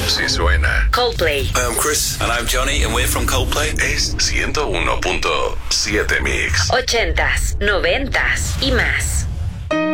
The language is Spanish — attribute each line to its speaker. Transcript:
Speaker 1: Si suena.
Speaker 2: Coldplay.
Speaker 3: Hi, I'm Chris. And I'm Johnny, and we're from Coldplay.
Speaker 1: Es 101.7 Mix.
Speaker 2: 80s, 90s y más.